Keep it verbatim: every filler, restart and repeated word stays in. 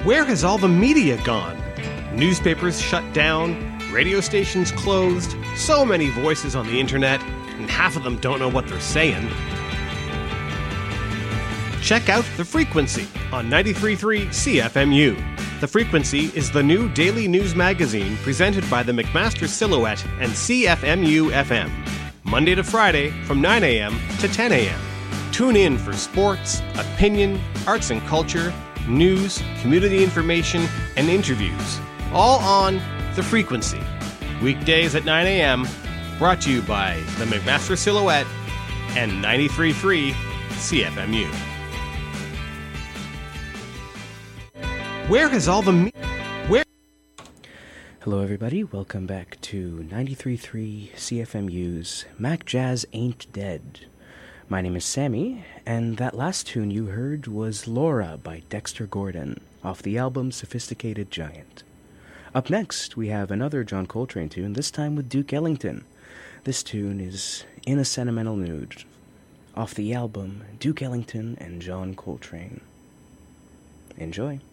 Where has all the media gone? Newspapers shut down, radio stations closed, so many voices on the internet, and half of them don't know what they're saying. Check out The Frequency on ninety-three point three C F M U. The Frequency is the new daily news magazine presented by the McMaster Silhouette and C F M U F M, Monday to Friday from nine a.m. to ten a.m. Tune in for sports, opinion, arts and culture, news, community information, and interviews, all on The Frequency. Weekdays at nine a.m., brought to you by the McMaster Silhouette and ninety-three point three C F M U. Where has all the... Me- Where... Hello everybody, welcome back to ninety-three point three C F M U's Mac Jazz Ain't Dead. My name is Sammy, and that last tune you heard was Laura by Dexter Gordon, off the album Sophisticated Giant. Up next, we have another John Coltrane tune, this time with Duke Ellington. This tune is In a Sentimental Mood, off the album Duke Ellington and John Coltrane. Enjoy.